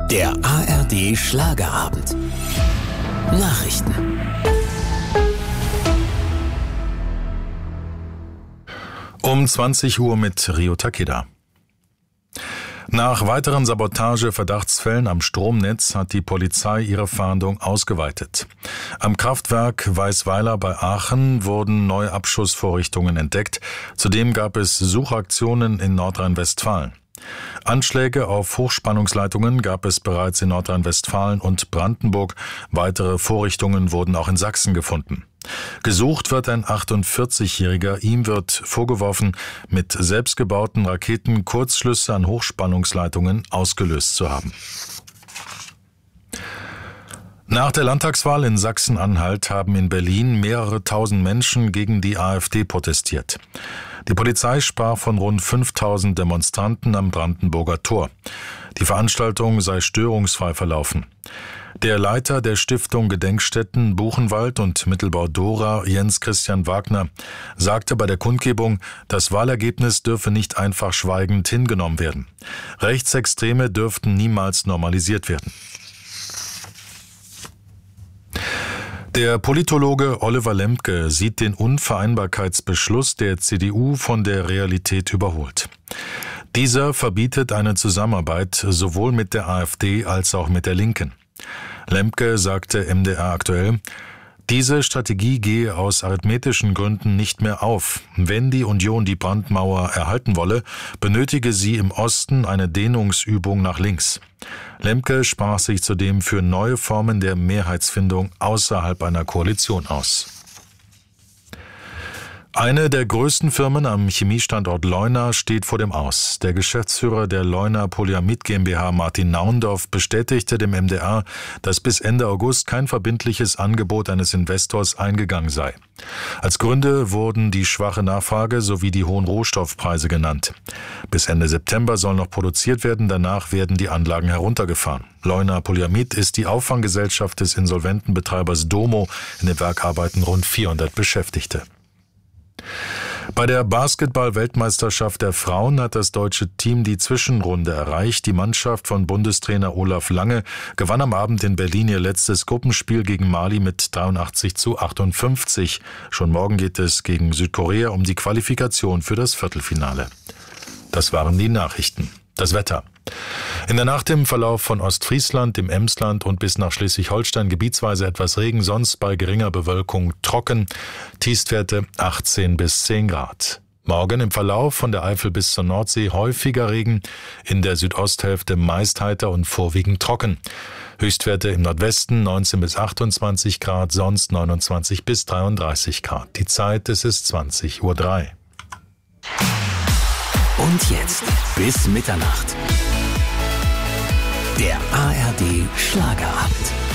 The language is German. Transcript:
Der ARD Schlagerabend. Nachrichten. Um 20 Uhr mit Rio Takeda. Nach weiteren Sabotage-Verdachtsfällen am Stromnetz hat die Polizei ihre Fahndung ausgeweitet. Am Kraftwerk Weißweiler bei Aachen wurden neue Abschussvorrichtungen entdeckt. Zudem gab es Suchaktionen in Nordrhein-Westfalen. Anschläge auf Hochspannungsleitungen gab es bereits in Nordrhein-Westfalen und Brandenburg. Weitere Vorrichtungen wurden auch in Sachsen gefunden. Gesucht wird ein 48-Jähriger. Ihm wird vorgeworfen, mit selbstgebauten Raketen Kurzschlüsse an Hochspannungsleitungen ausgelöst zu haben. Nach der Landtagswahl in Sachsen-Anhalt haben in Berlin mehrere tausend Menschen gegen die AfD protestiert. Die Polizei sprach von rund 5000 Demonstranten am Brandenburger Tor. Die Veranstaltung sei störungsfrei verlaufen. Der Leiter der Stiftung Gedenkstätten Buchenwald und Mittelbau Dora, Jens Christian Wagner, sagte bei der Kundgebung, das Wahlergebnis dürfe nicht einfach schweigend hingenommen werden. Rechtsextreme dürften niemals normalisiert werden. Der Politologe Oliver Lembke sieht den Unvereinbarkeitsbeschluss der CDU von der Realität überholt. Dieser verbietet eine Zusammenarbeit sowohl mit der AfD als auch mit der Linken. Lembke sagte MDR aktuell, diese Strategie gehe aus arithmetischen Gründen nicht mehr auf. Wenn die Union die Brandmauer erhalten wolle, benötige sie im Osten eine Dehnungsübung nach links. Lembke sprach sich zudem für neue Formen der Mehrheitsfindung außerhalb einer Koalition aus. Eine der größten Firmen am Chemiestandort Leuna steht vor dem Aus. Der Geschäftsführer der Leuna Polyamid GmbH, Martin Naundorf, bestätigte dem MDR, dass bis Ende August kein verbindliches Angebot eines Investors eingegangen sei. Als Gründe wurden die schwache Nachfrage sowie die hohen Rohstoffpreise genannt. Bis Ende September soll noch produziert werden, danach werden die Anlagen heruntergefahren. Leuna Polyamid ist die Auffanggesellschaft des insolventen Betreibers Domo. In dem Werk arbeiten rund 400 Beschäftigte. Bei der Basketball-Weltmeisterschaft der Frauen hat das deutsche Team die Zwischenrunde erreicht. Die Mannschaft von Bundestrainer Olaf Lange gewann am Abend in Berlin ihr letztes Gruppenspiel gegen Mali mit 83:58. Schon morgen geht es gegen Südkorea um die Qualifikation für das Viertelfinale. Das waren die Nachrichten. Das Wetter. In der Nacht im Verlauf von Ostfriesland, dem Emsland und bis nach Schleswig-Holstein gebietsweise etwas Regen, sonst bei geringer Bewölkung trocken. Tiefstwerte 18 bis 10 Grad. Morgen im Verlauf von der Eifel bis zur Nordsee häufiger Regen, in der Südosthälfte meist heiter und vorwiegend trocken. Höchstwerte im Nordwesten 19 bis 28 Grad, sonst 29 bis 33 Grad. Die Zeit, es ist 20:03 Uhr. Und jetzt bis Mitternacht. Der ARD Schlagerabend.